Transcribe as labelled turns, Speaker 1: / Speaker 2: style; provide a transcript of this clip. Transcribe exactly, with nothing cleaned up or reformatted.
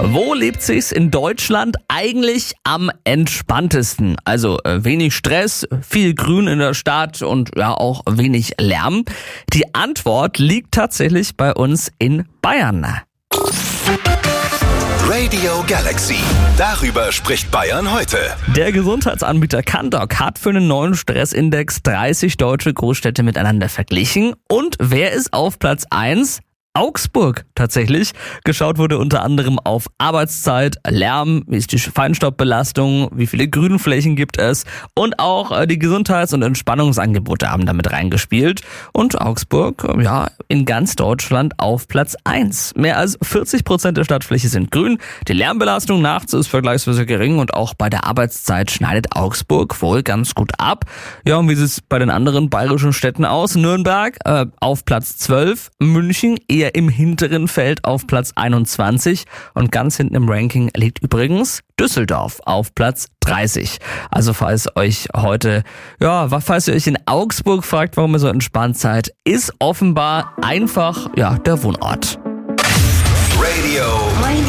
Speaker 1: Wo lebt sich's in Deutschland eigentlich am entspanntesten? Also äh, wenig Stress, viel Grün in der Stadt und ja auch wenig Lärm. Die Antwort liegt tatsächlich bei uns in Bayern.
Speaker 2: Radio Galaxy. Darüber spricht Bayern heute.
Speaker 1: Der Gesundheitsanbieter Candoc hat für einen neuen Stressindex dreißig deutsche Großstädte miteinander verglichen. Und wer ist auf Platz eins? Augsburg tatsächlich. Geschaut wurde unter anderem auf Arbeitszeit, Lärm, wie ist die Feinstaubbelastung, wie viele Grünflächen gibt es und auch die Gesundheits- und Entspannungsangebote haben damit reingespielt. Und Augsburg, ja, in ganz Deutschland auf Platz eins. Mehr als vierzig Prozent der Stadtfläche sind grün, die Lärmbelastung nachts ist vergleichsweise gering und auch bei der Arbeitszeit schneidet Augsburg wohl ganz gut ab. Ja, und wie sieht es bei den anderen bayerischen Städten aus? Nürnberg äh, auf Platz zwölf, München eher im hinteren Feld auf Platz einundzwanzig und ganz hinten im Ranking liegt übrigens Düsseldorf auf Platz dreißig. Also falls euch heute, ja, falls ihr euch in Augsburg fragt, warum ihr so entspannt seid, ist offenbar einfach, ja, der Wohnort.
Speaker 2: Radio